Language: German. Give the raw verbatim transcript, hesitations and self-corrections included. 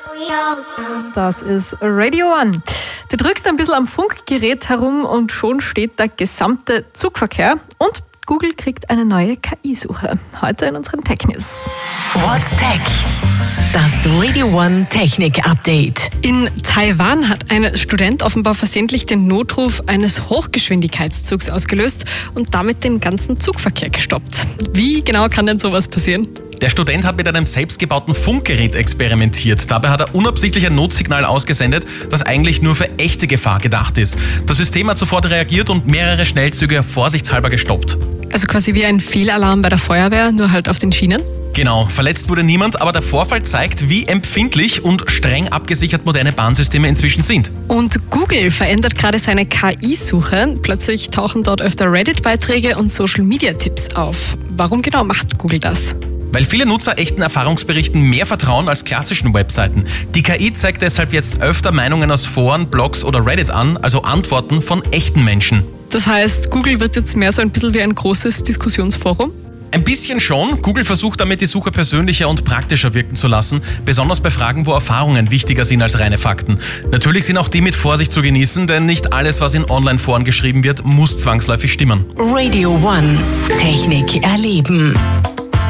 Das ist Radio One. Du drückst ein bisschen am Funkgerät herum und schon steht der gesamte Zugverkehr. Und Google kriegt eine neue K I-Suche. Heute in unseren Tech News. What's Tech? Das Radio One Technik Update. In Taiwan hat ein Student offenbar versehentlich den Notruf eines Hochgeschwindigkeitszugs ausgelöst und damit den ganzen Zugverkehr gestoppt. Wie genau kann denn sowas passieren? Der Student hat mit einem selbstgebauten Funkgerät experimentiert. Dabei hat er unabsichtlich ein Notsignal ausgesendet, das eigentlich nur für echte Gefahr gedacht ist. Das System hat sofort reagiert und mehrere Schnellzüge vorsichtshalber gestoppt. Also quasi wie ein Fehlalarm bei der Feuerwehr, nur halt auf den Schienen? Genau, verletzt wurde niemand, aber der Vorfall zeigt, wie empfindlich und streng abgesichert moderne Bahnsysteme inzwischen sind. Und Google verändert gerade seine K I-Suche. Plötzlich tauchen dort öfter Reddit-Beiträge und Social-Media-Tipps auf. Warum genau macht Google das? Weil viele Nutzer echten Erfahrungsberichten mehr vertrauen als klassischen Webseiten. Die K I zeigt deshalb jetzt öfter Meinungen aus Foren, Blogs oder Reddit an, also Antworten von echten Menschen. Das heißt, Google wird jetzt mehr so ein bisschen wie ein großes Diskussionsforum? Ein bisschen schon. Google versucht damit, die Suche persönlicher und praktischer wirken zu lassen, besonders bei Fragen, wo Erfahrungen wichtiger sind als reine Fakten. Natürlich sind auch die mit Vorsicht zu genießen, denn nicht alles, was in Online-Foren geschrieben wird, muss zwangsläufig stimmen. Radio One Technik erleben.